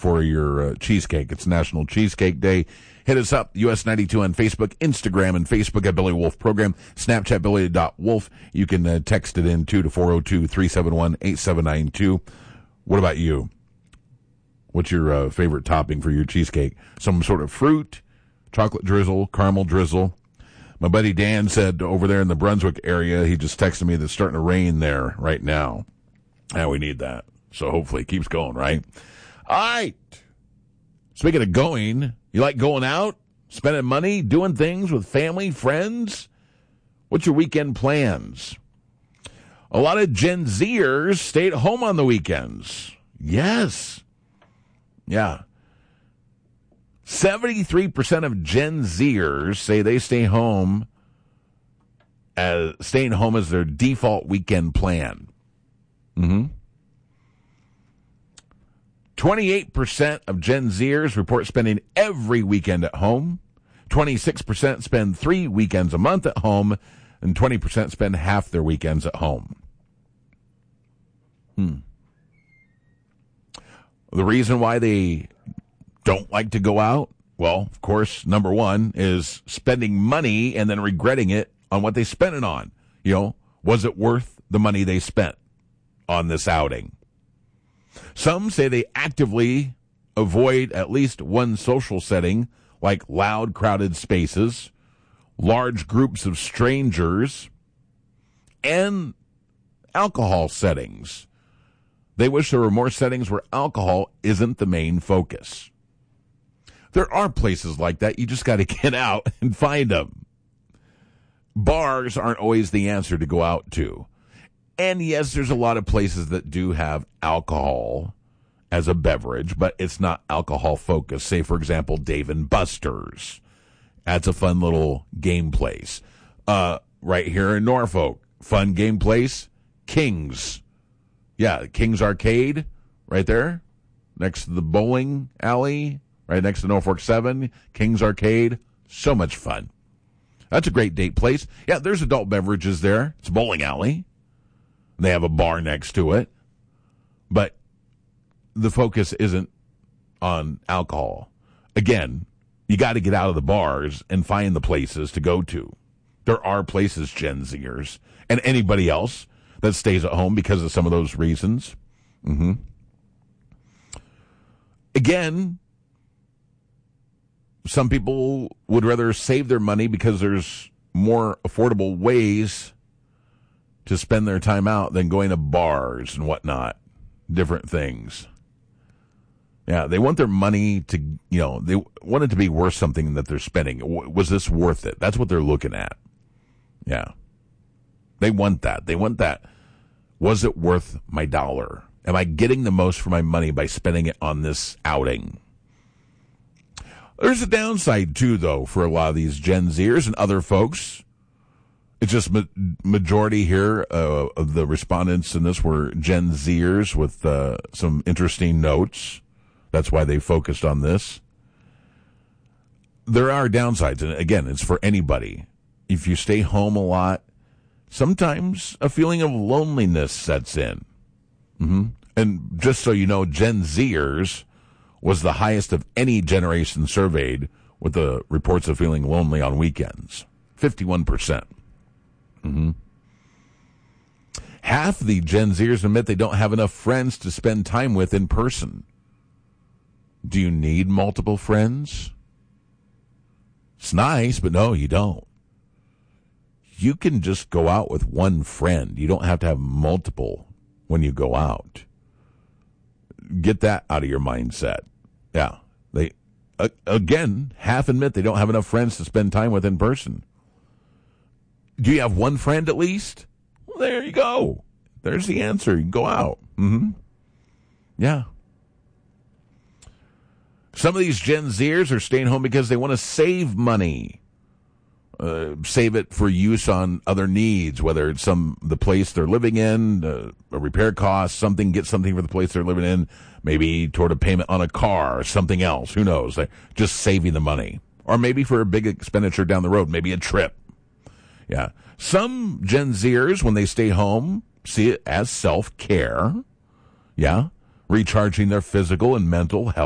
for your cheesecake. It's National Cheesecake Day. Hit us up, US92 on Facebook, Instagram, and Facebook at Billy Wolf Program, Snapchat Billy.Wolf. You can text it in, too, to 402-371-8792. What about you? What's your favorite topping for your cheesecake? Some sort of fruit, chocolate drizzle, caramel drizzle. My buddy Dan said over there in the Brunswick area, he just texted me that it's starting to rain there right now. And we need that. So hopefully it keeps going, right? All right. Speaking of going, you like going out, spending money, doing things with family, friends? What's your weekend plans? A lot of Gen Zers stay at home on the weekends. Yes. Yeah. 73% of Gen Zers say they staying home as their default weekend plan. 28% of Gen Zers report spending every weekend at home. 26% spend 3 weekends a month at home, and 20% spend half their weekends at home. The reason why they don't like to go out, well, of course, number one is spending money and then regretting it on what they spent it on. You know, was it worth the money they spent on this outing? Some say they actively avoid at least one social setting, like loud, crowded spaces, large groups of strangers, and alcohol settings. They wish there were more settings where alcohol isn't the main focus. There are places like that. You just got to get out and find them. Bars aren't always the answer to go out to. And yes, there's a lot of places that do have alcohol as a beverage, but it's not alcohol focused. Say, for example, Dave & Buster's. That's a fun little game place. Right here in Norfolk, fun game place, King's. Yeah, King's Arcade, right there, next to the bowling alley, right next to Norfolk 7, King's Arcade. So much fun. That's a great date place. Yeah, there's adult beverages there. It's a bowling alley. They have a bar next to it. But the focus isn't on alcohol. Again, you got to get out of the bars and find the places to go to. There are places, Gen Zers, and anybody else that stays at home because of some of those reasons. Again, some people would rather save their money because there's more affordable ways to spend their time out than going to bars and whatnot, different things. Yeah, they want their money to, they want it to be worth something that they're spending. Was this worth it? That's what they're looking at. Yeah. They want that. They want that. Was it worth my dollar? Am I getting the most for my money by spending it on this outing? There's a downside, too, though, for a lot of these Gen Zers and other folks. It's just majority here of the respondents in this were Gen Zers with some interesting notes. That's why they focused on this. There are downsides, and again, it's for anybody. If you stay home a lot, sometimes a feeling of loneliness sets in. And just so you know, Gen Zers was the highest of any generation surveyed with the reports of feeling lonely on weekends. 51%. Half the Gen Zers admit they don't have enough friends to spend time with in person. Do you need multiple friends? It's nice, but no, you don't. You can just go out with one friend. You don't have to have multiple when you go out. Get that out of your mindset. Yeah. They again, half admit they don't have enough friends to spend time with in person. Do you have one friend at least? Well, there you go. There's the answer. You can go out. Yeah. Some of these Gen Zers are staying home because they want to save money. Save it for use on other needs, whether it's the place they're living in, a repair cost, get something for the place they're living in, maybe toward a payment on a car or something else. Who knows? They're just saving the money. Or maybe for a big expenditure down the road, maybe a trip. Yeah. Some Gen Zers, when they stay home, see it as self-care. Yeah. Recharging their physical and mental health.